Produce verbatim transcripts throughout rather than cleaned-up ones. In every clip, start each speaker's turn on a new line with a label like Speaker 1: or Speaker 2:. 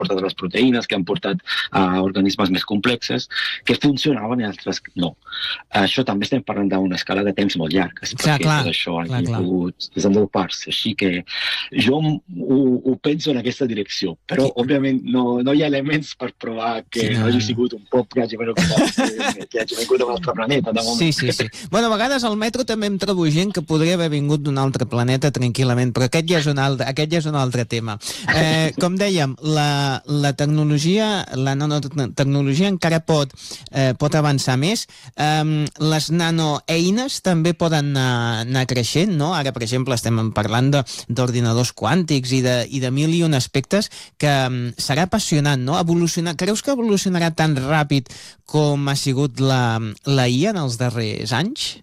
Speaker 1: portat a les proteïnes, que han portat a organismes més complexes, que funcionaven i altres no. Això també estem parlant d'una escala de temps molt llarg,
Speaker 2: clar,
Speaker 1: perquè
Speaker 2: clar,
Speaker 1: tot això ha
Speaker 2: clar, clar.
Speaker 1: pogut desenvolupar-se. Així que jo ho, ho penso en aquesta direcció, però sí. òbviament no, no hi ha elements per provar que sí, no. no hagi sigut un pop que hagi venut, que hagi vingut d'un altre planeta. De
Speaker 2: sí, sí, sí. Bueno, a vegades al metro també em trobo gent que podria haver vingut d'un altre planeta tranquil·lament, però aquest ja és un altre, aquest ja és un altre tema. Eh, com dèiem, la, la tecnologia, la nanotecnologia encara pot, eh, pot avançar més. Eh, les nanoeines també poden anar, anar creixent, no? Ara, per exemple, estem parlant d'ordinadors quàntics i de, i de mil i un aspectes que um, serà apassionant, no? Evolucionar. Creus que evolucionarà tan ràpid com ha sigut la, la I A en els darrers anys?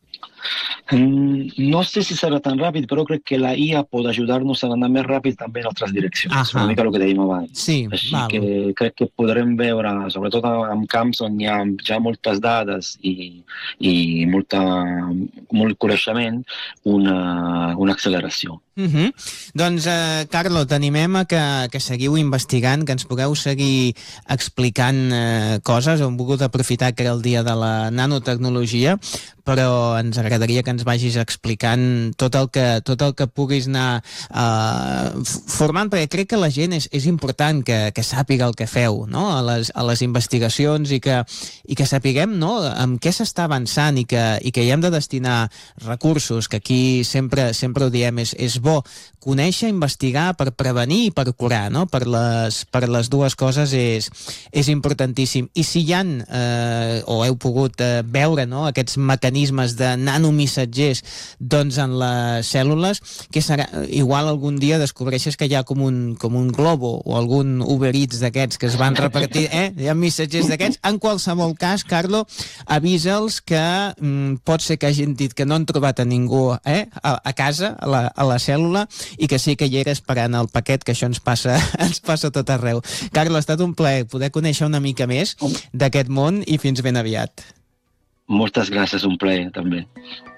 Speaker 1: No sé si serà tan ràpid, però crec que la I A pot ajudar-nos a anar més ràpid també en altres direccions. És una mica el que dèiem abans.
Speaker 2: Sí,
Speaker 1: Així
Speaker 2: val.
Speaker 1: que crec que podrem veure, sobretot en camps on hi ha ja moltes dades i, i molta, molt coneixement, una, una acceleració.
Speaker 2: Uh -huh. Doncs, eh, Carlo, t'animem a que, que seguiu investigant, que ens pugueu seguir explicant eh, coses. Hem volgut aprofitar que era el dia de la nanotecnologia, però ens agradaria que ens vagis explicant tot el que, tot el que puguis anar eh, formant, perquè crec que la gent és, és important que, que sàpiga el que feu, no? a, les, a les investigacions i que, i que sapiguem, no? en què s'està avançant i que, i que hi hem de destinar recursos, que aquí sempre, sempre ho diem, és, és bo conèixer, investigar per prevenir i per curar, no? Per les, per les dues coses és, és importantíssim. I si hi ha, eh, o heu pogut eh, veure, no? aquests mecanismes de nanomissatgers doncs en les cèl·lules, que serà, igual algun dia descobreixes que hi ha com un, com un globo o algun Uber Eats d'aquests que es van repartir, eh? Hi ha missatgers d'aquests. En qualsevol cas, Carlo, avisa'ls que mm, pot ser que hagin dit que no han trobat a ningú eh? a, a casa, a la, a la cèl·lula, i que sí que hi era esperant el paquet, que això ens passa, ens passa a tot arreu. Carlo, ha estat un plaer poder conèixer una mica més d'aquest món i fins ben aviat.
Speaker 1: Moltes gràcies, un plaer també.